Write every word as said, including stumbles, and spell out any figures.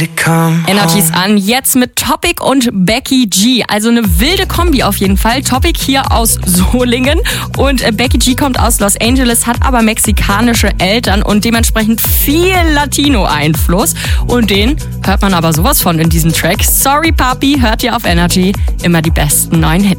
Energies an, jetzt mit Topic und Becky G. Also eine wilde Kombi auf jeden Fall. Topic hier aus Solingen und Becky G kommt aus Los Angeles, hat aber mexikanische Eltern und dementsprechend viel Latino-Einfluss. Und den hört man aber sowas von in diesem Track. Sorry Papi, hört ihr auf Energy immer die besten neuen Hits.